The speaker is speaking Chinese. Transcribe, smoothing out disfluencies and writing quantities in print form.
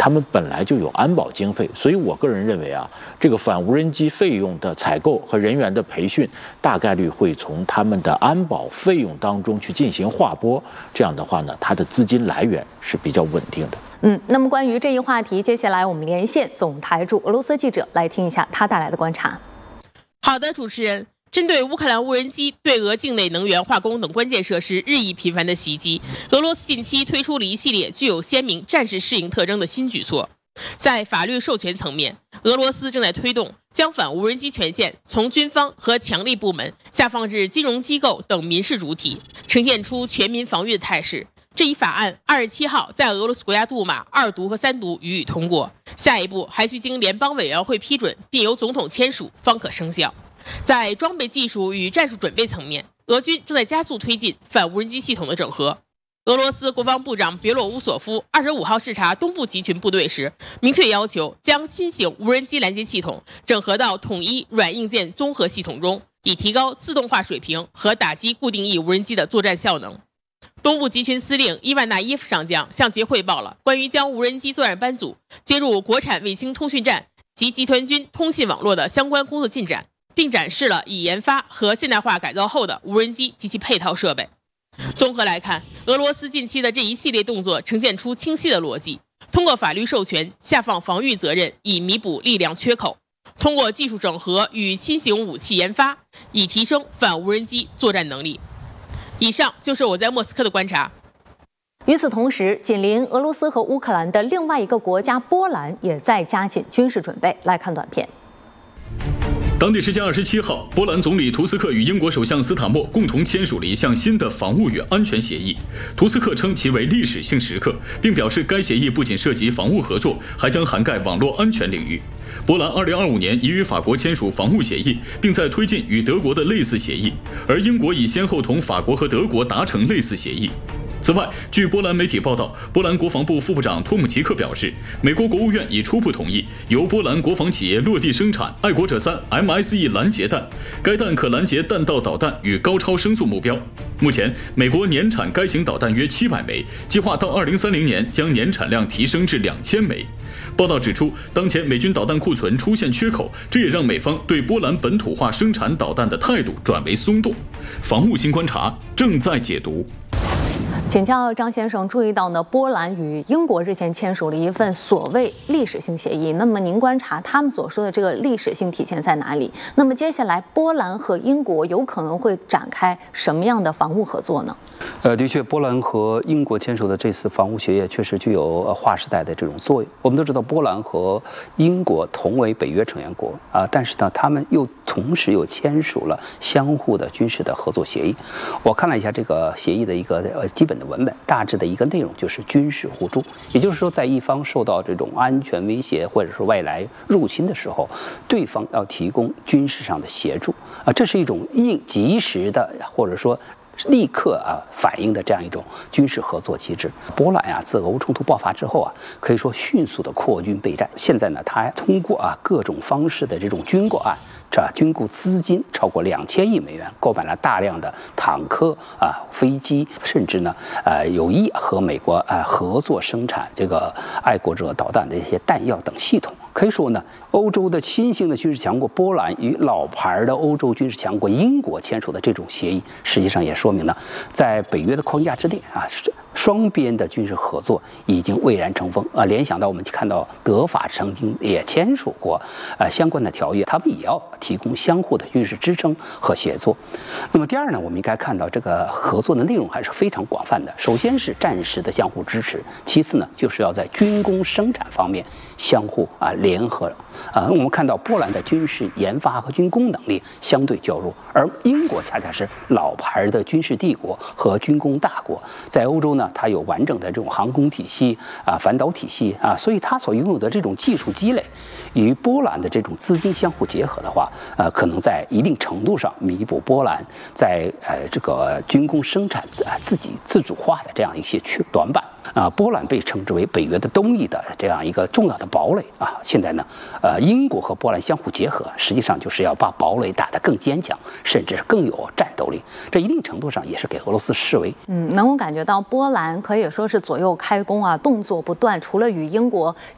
他们本来就有安保经费，所以我个人认为啊，这个反无人机费用的采购和人员的培训，大概率会从他们的安保费用当中去进行划拨。这样的话呢，它的资金来源是比较稳定的。 那么关于这一话题，接下来我们连线总台驻俄罗斯记者来听一下他带来的观察。 好的，主持人。针对乌克兰无人机对俄境内能源、化工等关键设施日益频繁的袭击，俄罗斯近期推出了一系列具有鲜明战时适应特征的新举措。在法律授权层面，俄罗斯正在推动将反无人机权限从军方和强力部门下放至金融机构等民事主体，呈现出全民防御的态势。这一法案27号在俄罗斯国家杜马2读和3读予以通过，下一步还需经联邦委员会批准，并由总统签署方可生效。在装备技术与战术准备层面，俄军正在加速推进反无人机系统的整合。俄罗斯国防部长别洛乌索夫25号视察东部集群部队时，明确要求将新型无人机拦截系统整合到统一软硬件综合系统中，以提高自动化水平和打击固定翼无人机的作战效能。东部集群司令伊万纳耶夫上将向其汇报了关于将无人机作战班组接入国产卫星通讯站及集团军通信网络的相关工作进展，并展示了已研发和现代化改造后的无人机及其配套设备。综合来看，俄罗斯近期的这一系列动作呈现出清晰的逻辑：通过法律授权下放防御责任，以弥补力量缺口；通过技术整合与新型武器研发，以提升反无人机作战能力。以上就是我在莫斯科的观察。 与此同时，紧邻俄罗斯和乌克兰的另外一个国家波兰也在加紧军事准备。来看短片。 当地时间27号，波兰总理图斯克与英国首相斯塔默共同签署了一项新的防务与安全协议。图斯克称其为历史性时刻，并表示该协议不仅涉及防务合作，还将涵盖网络安全领域。波兰2025年已与法国签署防务协议，并在推进与德国的类似协议，而英国已先后同法国和德国达成类似协议。此外，据波兰媒体报道，波兰国防部副部长托姆奇克表示，美国国务院已初步同意由波兰国防企业落地生产爱国者3 MSE 拦截弹，该弹可拦截弹道导弹与高超声速目标。目前，美国年产该型导弹约700枚，计划到2030年将年产量提升至2000枚。报道指出，当前美军导弹库存出现缺口，这也让美方对波兰本土化生产导弹的态度转为松动。防务新观察正在解读。 请教张先生，注意到呢，波兰与英国日前签署了一份所谓历史性协议。那么您观察他们所说的这个历史性体现在哪里？那么接下来波兰和英国有可能会展开什么样的防务合作呢？ 的确，波兰和英国签署的这次防务协议确实具有划时代的这种作用。我们都知道，波兰和英国同为北约成员国但是呢，他们同时又签署了相互的军事的合作协议。我看了一下这个协议的一个基本的文本，大致的一个内容就是军事互助，也就是说，在一方受到这种安全威胁或者是外来入侵的时候，对方要提供军事上的协助这是一种及时的或者说立刻反映的这样一种军事合作机制。波兰自俄乌冲突爆发之后可以说迅速的扩军备战。现在呢，他通过各种方式的这种军购案，军购资金超过2000亿美元，购买了大量的坦克飞机，甚至呢有意和美国合作生产这个爱国者导弹的一些弹药等系统。可以说呢，欧洲的新兴的军事强国波兰与老牌的欧洲军事强国英国签署的这种协议，实际上也说明呢，在北约的框架之内双边的军事合作已经蔚然成风联想到我们看到德法曾经也签署过相关的条约，他们也要提供相互的军事支撑和协作。那么第二呢，我们应该看到这个合作的内容还是非常广泛的。首先是战时的相互支持，其次呢，就是要在军工生产方面相互联合我们看到波兰的军事研发和军工能力相对较弱，而英国恰恰是老牌的军事帝国和军工大国，在欧洲呢，它有完整的这种航空体系反导体系所以它所拥有的这种技术积累与波兰的这种资金相互结合的话可能在一定程度上弥补波兰在这个军工生产自己自主化的这样一些短板波兰被称之为北约的东翼的这样一个重要的堡垒现在呢英国和波兰相互结合，实际上就是要把堡垒打得更坚强，甚至更有战斗力。这一定程度上也是给俄罗斯示威。 能够感觉到波兰可以说是左右开弓动作不断，除了与英国